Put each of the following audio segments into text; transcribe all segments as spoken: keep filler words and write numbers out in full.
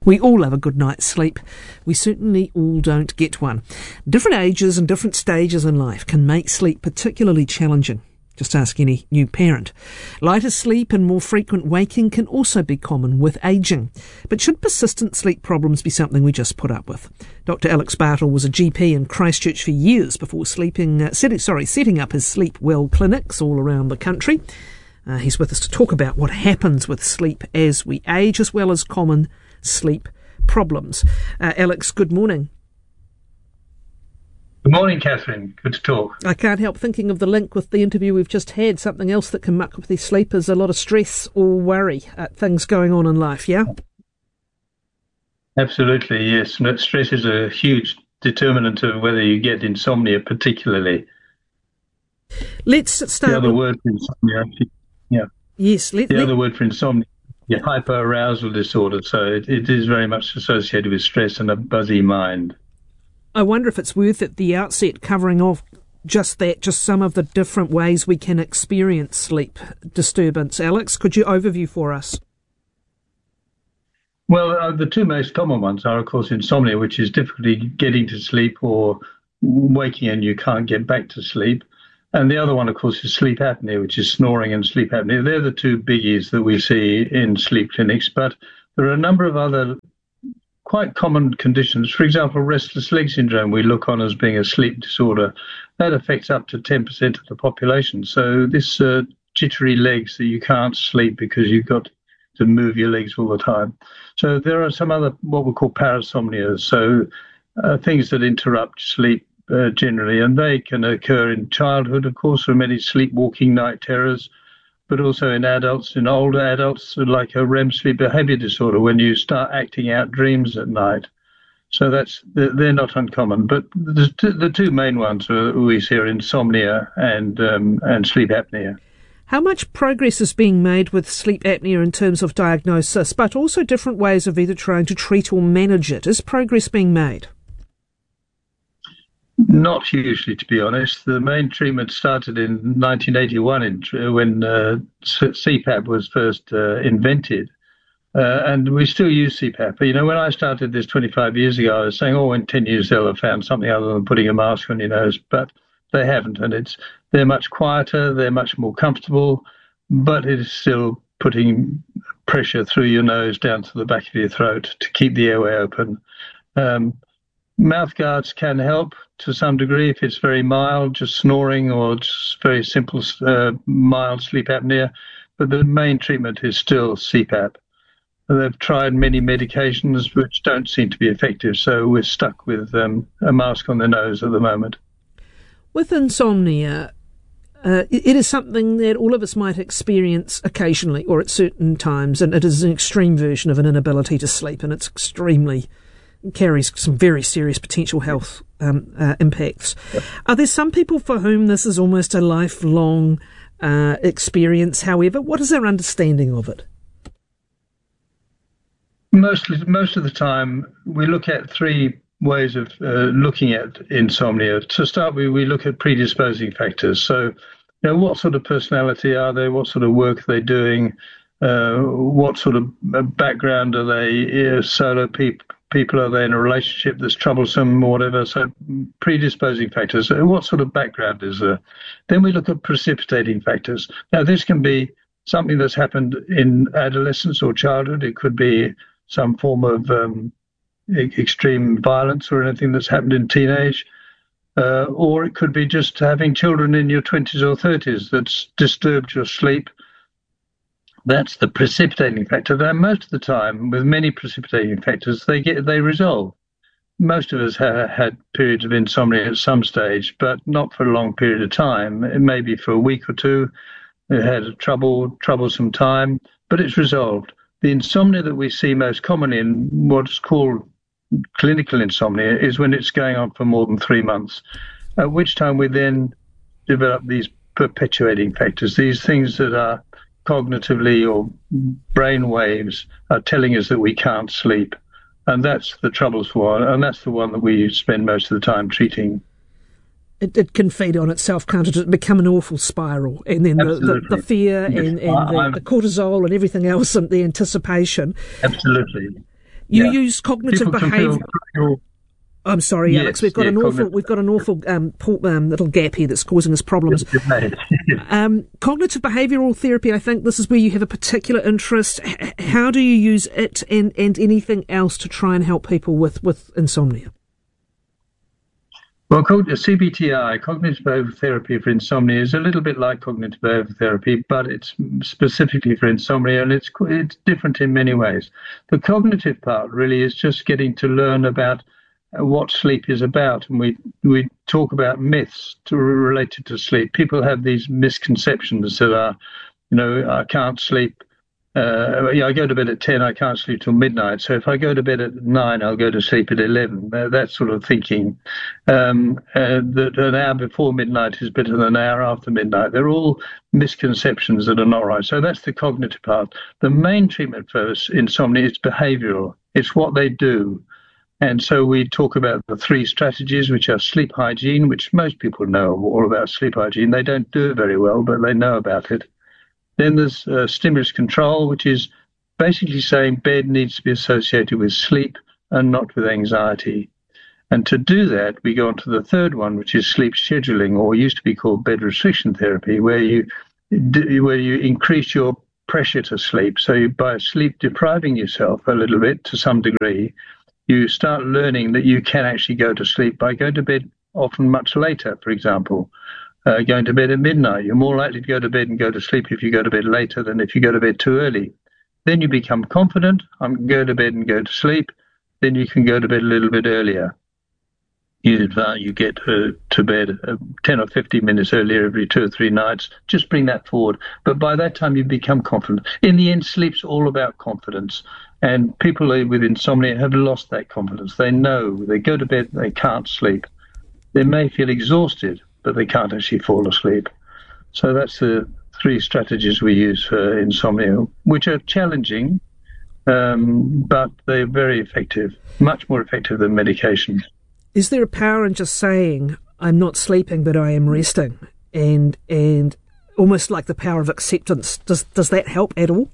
We all have a good night's sleep. We certainly all don't get one. Different ages and different stages in life can make sleep particularly challenging. Just ask any new parent. Lighter sleep and more frequent waking can also be common with ageing. But should persistent sleep problems be something we just put up with? Doctor Alex Bartle was a G P in Christchurch for years before sleeping, uh, setting, sorry, setting up his Sleep Well clinics all around the country. Uh, he's with us to talk about what happens with sleep as we age, as well as common sleep problems. Uh, Alex, good morning. Good morning, Catherine. Good to talk. I can't help thinking of the link with the interview we've just had. Something else that can muck with their sleep is a lot of stress or worry at things going on in life, yeah? Absolutely, yes. Stress is a huge determinant of whether you get insomnia particularly. Let's start The other with... word for insomnia, yeah. Yes, let, The let... other word for insomnia is hyperarousal disorder, so it, it is very much associated with stress and a buzzy mind. I wonder if it's worth at the outset covering off just that, just some of the different ways we can experience sleep disturbance. Alex, could you overview for us? Well, uh, the two most common ones are, of course, insomnia, which is difficulty getting to sleep or waking and you can't get back to sleep. And the other one, of course, is sleep apnea, which is snoring and sleep apnea. They're the two biggies that we see in sleep clinics. But there are a number of other quite common conditions. For example, restless leg syndrome we look on as being a sleep disorder. That affects up to ten percent of the population. So this uh, jittery legs that you can't sleep because you've got to move your legs all the time. So there are some other what we call parasomnias, so uh, things that interrupt sleep uh, generally, and they can occur in childhood, of course, for many sleepwalking night terrors, but also in adults, in older adults, like a R E M sleep behavior disorder, when you start acting out dreams at night. So that's they're not uncommon. But the two, the two main ones we see are insomnia and um, and sleep apnea. How much progress is being made with sleep apnea in terms of diagnosis, but also different ways of either trying to treat or manage it? Is progress being made? Not hugely, to be honest. The main treatment started in nineteen eighty-one in, when uh, C PAP was first uh, invented. Uh, and we still use C PAP. You know, when I started this twenty-five years ago, I was saying, oh, in ten years they'll have found something other than putting a mask on your nose. But they haven't. And it's they're much quieter, they're much more comfortable, but it is still putting pressure through your nose down to the back of your throat to keep the airway open. Um, mouth guards can help to some degree if it's very mild, just snoring or just very simple, uh, mild sleep apnea. But the main treatment is still C PAP. They've tried many medications which don't seem to be effective, so we're stuck with um, a mask on the nose at the moment. With insomnia, uh, it is something that all of us might experience occasionally or at certain times, and it is an extreme version of an inability to sleep, and it's extremely carries some very serious potential health um, uh, impacts. Yep. Are there some people for whom this is almost a lifelong uh, experience? However, what is our understanding of it? Mostly, most of the time, we look at three ways of uh, looking at insomnia. To start with, we look at predisposing factors. So, you know, what sort of personality are they? What sort of work are they doing? Uh, what sort of background are they? Uh, solo people? People, are they in a relationship that's troublesome or whatever? So predisposing factors. What sort of background is there? Then we look at precipitating factors. Now, this can be something that's happened in adolescence or childhood. It could be some form of um, extreme violence or anything that's happened in teenage. Uh, or it could be just having children in your twenties or thirties that's disturbed your sleep. That's the precipitating factor. And most of the time, with many precipitating factors, they get they resolve. Most of us have had periods of insomnia at some stage, but not for a long period of time. It may be for a week or two. It had a trouble, troublesome time, but it's resolved. The insomnia that we see most commonly in what's called clinical insomnia is when it's going on for more than three months, at which time we then develop these perpetuating factors, these things that are cognitively or brain waves are telling us that we can't sleep. And that's the troubles for, and that's the one that we spend most of the time treating. It, it can feed on itself, can't it? It become an awful spiral. And then the, the, the fear yes. and, and the, the cortisol and everything else and the anticipation. Absolutely. You yeah. use cognitive People behaviour. Feel, I'm sorry, yes, Alex. We've got yeah, an awful, cognitive. we've got an awful um, pull, um, little gap here that's causing us problems. um, cognitive behavioural therapy. I think this is where you have a particular interest. H- how do you use it and, and anything else to try and help people with, with insomnia? Well, C B T I, cognitive behavioral therapy for insomnia, is a little bit like cognitive behavioral therapy, but it's specifically for insomnia, and it's it's different in many ways. The cognitive part really is just getting to learn about what sleep is about, and we we talk about myths to, related to sleep. People have these misconceptions that are, you know, I can't sleep. Uh, yeah, I go to bed at ten, I can't sleep till midnight. So if I go to bed at nine, I'll go to sleep at eleven. Uh, that sort of thinking. Um, uh, that an hour before midnight is better than an hour after midnight. They're all misconceptions that are not right. So that's the cognitive part. The main treatment for insomnia is behavioral. It's what they do. And so we talk about the three strategies, which are sleep hygiene, which most people know all about sleep hygiene. They don't do it very well, but they know about it. Then there's uh, stimulus control, which is basically saying bed needs to be associated with sleep and not with anxiety. And to do that, we go on to the third one, which is sleep scheduling, or used to be called bed restriction therapy, where you where you increase your pressure to sleep. So you, by sleep depriving yourself a little bit to some degree, you start learning that you can actually go to sleep by going to bed often much later, for example. Uh, going to bed at midnight. You're more likely to go to bed and go to sleep if you go to bed later than if you go to bed too early. Then you become confident. I'm going to go to bed and go to sleep. Then you can go to bed a little bit earlier. You, uh, you get uh, to bed uh, ten or fifteen minutes earlier every two or three nights. Just bring that forward. But by that time, you become confident. In the end, sleep's all about confidence. And people with insomnia have lost that confidence. They know they go to bed, they can't sleep. They may feel exhausted, but they can't actually fall asleep. So that's the three strategies we use for insomnia, which are challenging, um, but they're very effective, much more effective than medication. Is there a power in just saying, I'm not sleeping, but I am resting, and and almost like the power of acceptance? Does does that help at all?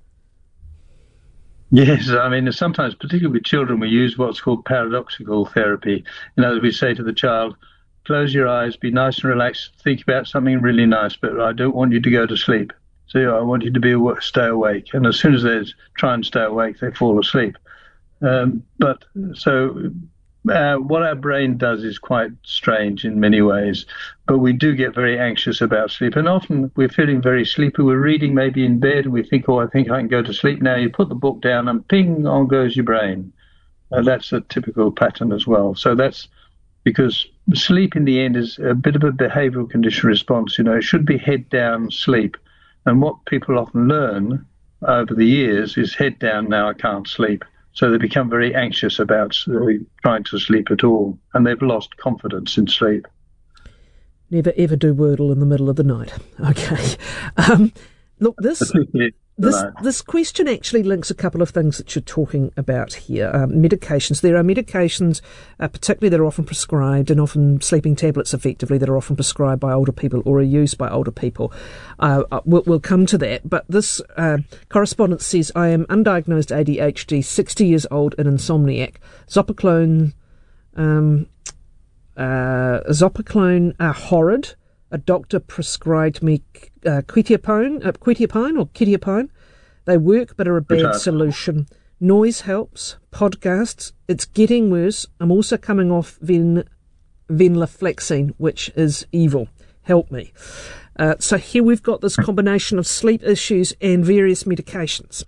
Yes, I mean, sometimes, particularly with children, we use what's called paradoxical therapy. In other words, we say to the child, close your eyes, be nice and relaxed, think about something really nice, but I don't want you to go to sleep. So I want you to be stay awake. And as soon as they try and stay awake, they fall asleep. Um, but so uh, what our brain does is quite strange in many ways, but we do get very anxious about sleep. And often we're feeling very sleepy. We're reading maybe in bed and we think, oh, I think I can go to sleep now. You put the book down and ping, on goes your brain. Uh, that's a typical pattern as well. So that's because sleep in the end is a bit of a behavioral condition response. You know, it should be head down sleep. And what people often learn over the years is head down, now I can't sleep. So they become very anxious about trying to sleep at all. And they've lost confidence in sleep. Never ever do Wordle in the middle of the night. Okay. Um, look, this... This this question actually links a couple of things that you're talking about here. Um, medications. There are medications, uh, particularly that are often prescribed, and often sleeping tablets effectively, that are often prescribed by older people or are used by older people. Uh, we'll, we'll come to that. But this uh, correspondent says, I am undiagnosed A D H D, sixty years old and insomniac. Zopiclone, um, uh, Zopiclone are horrid. A doctor prescribed me uh, quetiapine, uh, quetiapine or quetiapine. They work but are a bad solution. Noise helps. Podcasts. It's getting worse. I'm also coming off ven, venlafaxine, which is evil. Help me. Uh, so here we've got this combination of sleep issues and various medications.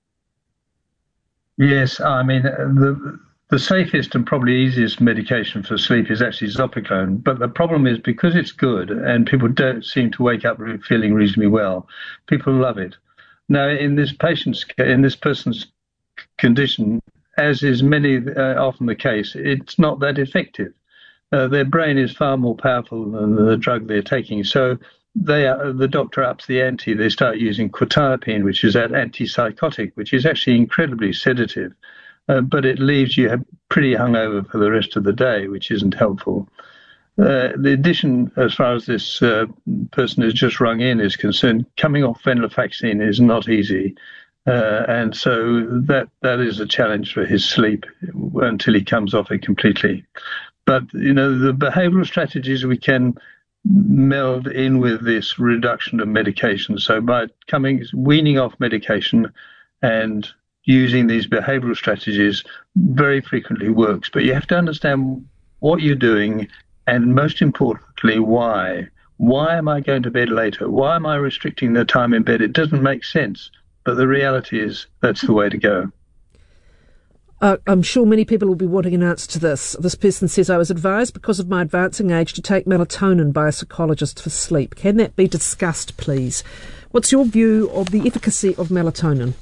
Yes, I mean, the... The safest and probably easiest medication for sleep is actually Zopiclone. But the problem is because it's good and people don't seem to wake up feeling reasonably well, people love it. Now, in this patient's, in this person's condition, as is many uh, often the case, it's not that effective. Uh, their brain is far more powerful than the drug they're taking. So they are, the doctor ups the ante. They start using quetiapine, which is that antipsychotic, which is actually incredibly sedative. Uh, but it leaves you pretty hungover for the rest of the day, which isn't helpful. Uh, the addition, as far as this uh, person who's just rung in is concerned, coming off venlafaxine is not easy. Uh, and so that that is a challenge for his sleep until he comes off it completely. But, you know, the behavioral strategies we can meld in with this reduction of medication. So by coming, weaning off medication and using these behavioral strategies very frequently works. But you have to understand what you're doing and, most importantly, why. Why am I going to bed later? Why am I restricting the time in bed? It doesn't make sense. But the reality is that's the way to go. Uh, I'm sure many people will be wanting an answer to this. This person says, I was advised because of my advancing age to take melatonin by a psychologist for sleep. Can that be discussed, please? What's your view of the efficacy of melatonin?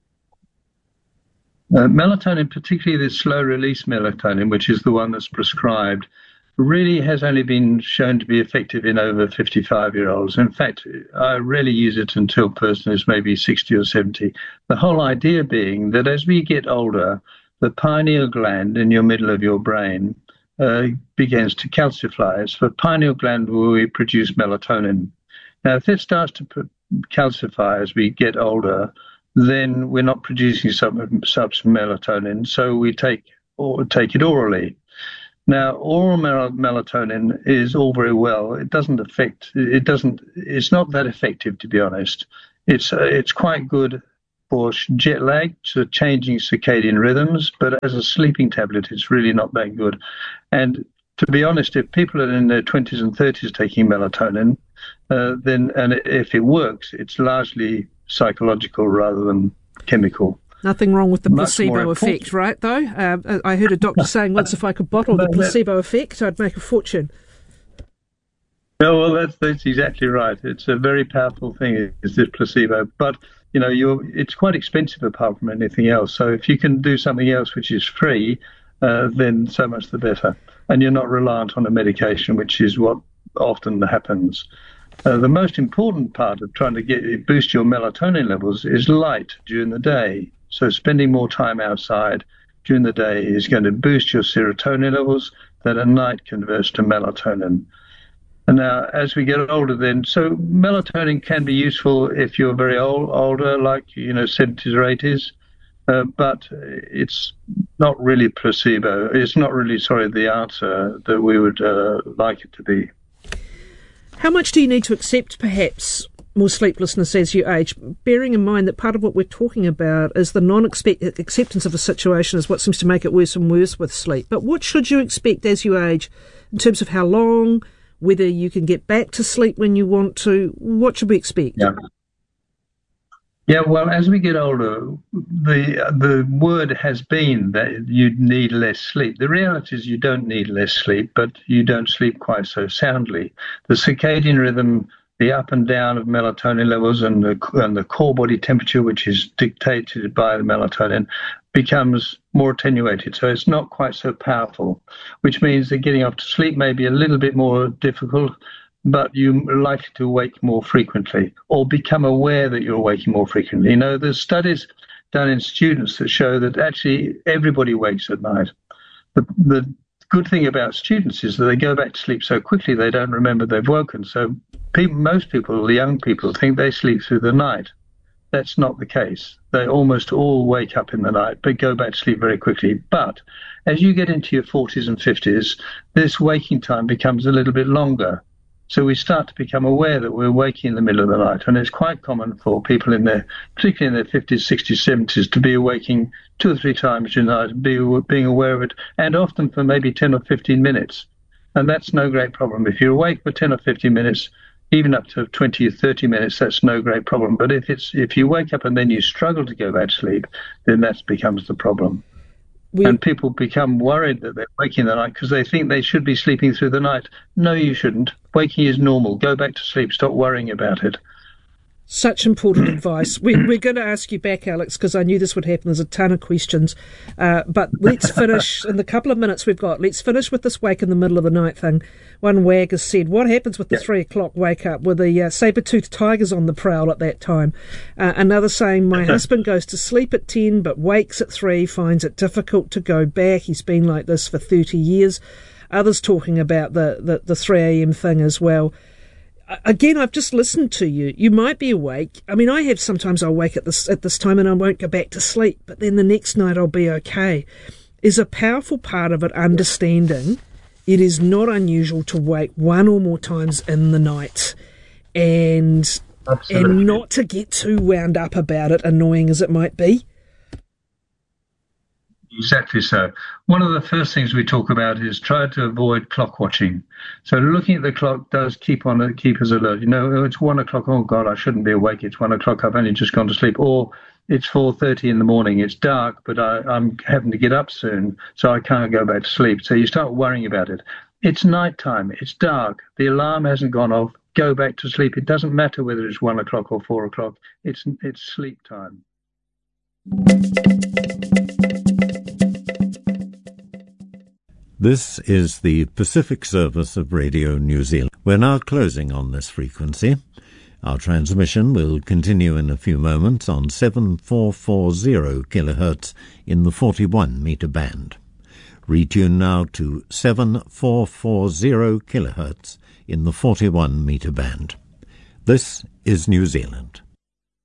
Uh, melatonin, particularly the slow-release melatonin, which is the one that's prescribed, really has only been shown to be effective in over fifty-five-year-olds. In fact, I rarely use it until a person is maybe sixty or seventy. The whole idea being that as we get older, the pineal gland in your middle of your brain uh, begins to calcify. It's the pineal gland where we produce melatonin. Now, if it starts to put, calcify as we get older, then we're not producing such, such melatonin, so we take or take it orally. Now, oral mel- melatonin is all very well. It doesn't affect. It doesn't. It's not that effective, to be honest. It's uh, it's quite good for jet lag, so changing circadian rhythms, but as a sleeping tablet, it's really not that good. And to be honest, if people are in their twenties and thirties taking melatonin, uh, then and if it works, it's largely psychological rather than chemical. Nothing wrong with the placebo effect, right, though? Uh, I heard a doctor saying once if I could bottle the placebo effect, I'd make a fortune. No, well, that's, that's exactly right. It's a very powerful thing, is this placebo. But, you know, you're, it's quite expensive apart from anything else. So if you can do something else which is free, uh, then so much the better. And you're not reliant on a medication, which is what often happens. Uh, the most important part of trying to get boost your melatonin levels is light during the day. So spending more time outside during the day is going to boost your serotonin levels that at night converts to melatonin. And now, as we get older then, so melatonin can be useful if you're very old, older, like, you know, seventies or eighties, uh, but it's not really placebo. It's not really, sorry, the answer that we would uh, like it to be. How much do you need to accept, perhaps, more sleeplessness as you age, bearing in mind that part of what we're talking about is the non-acceptance of a situation is what seems to make it worse and worse with sleep. But what should you expect as you age in terms of how long, whether you can get back to sleep when you want to? What should we expect? Yeah. Yeah, well, as we get older, the the word has been that you need less sleep. The reality is you don't need less sleep, but you don't sleep quite so soundly. The circadian rhythm, the up and down of melatonin levels and the, and the core body temperature, which is dictated by the melatonin, becomes more attenuated. So it's not quite so powerful, which means that getting off to sleep may be a little bit more difficult, but you're likely to wake more frequently or become aware that you're waking more frequently. You know, there's studies done in students that show that actually everybody wakes at night. The, the good thing about students is that they go back to sleep so quickly they don't remember they've woken. So people, most people, the young people, think they sleep through the night. That's not the case. They almost all wake up in the night but go back to sleep very quickly. But as you get into your forties and fifties, this waking time becomes a little bit longer. So we start to become aware that we're waking in the middle of the night. And it's quite common for people in their, particularly in their fifties, sixties, seventies, to be awaking two or three times during the night, be, being aware of it, and often for maybe ten or fifteen minutes. And that's no great problem. If you're awake for ten or fifteen minutes, even up to twenty or thirty minutes, that's no great problem. But if it's if you wake up and then you struggle to go back to sleep, then that becomes the problem. We, and people become worried that they're waking in the night because they think they should be sleeping through the night. No, you shouldn't. Waking is normal. Go back to sleep. Stop worrying about it. Such important advice. We, we're going to ask you back, Alex, because I knew this would happen. There's a ton of questions. Uh, but let's finish, in the couple of minutes we've got, let's finish with this wake in the middle of the night thing. One wag has said, what happens with the yep. three o'clock wake up with the uh, saber-toothed tigers on the prowl at that time? Uh, another saying, my husband goes to sleep at ten but wakes at three, finds it difficult to go back. He's been like this for thirty years. Others talking about the, the, the three a.m. thing as well. again, I've just listened to you. You might be awake. I mean, I have sometimes I'll wake at this at this time and I won't go back to sleep, but then the next night I'll be okay. Is a powerful part of it understanding it is not unusual to wake one or more times in the night, and Absolutely. and not to get too wound up about it, annoying as it might be. Exactly so. One of the first things we talk about is try to avoid clock watching. So looking at the clock does keep on keep us alert. You know, it's one o'clock. Oh God, I shouldn't be awake. It's one o'clock. I've only just gone to sleep. Or it's four thirty in the morning. It's dark, but I, I'm having to get up soon, so I can't go back to sleep. So you start worrying about it. It's nighttime. It's dark. The alarm hasn't gone off. Go back to sleep. It doesn't matter whether it's one o'clock or four o'clock. It's it's sleep time. This is the Pacific service of Radio New Zealand. We're now closing on this frequency. Our transmission will continue in a few moments on seven four four zero kilohertz in the forty-one meter band. Retune now to seven four four zero kilohertz in the forty-one meter band. This is New Zealand.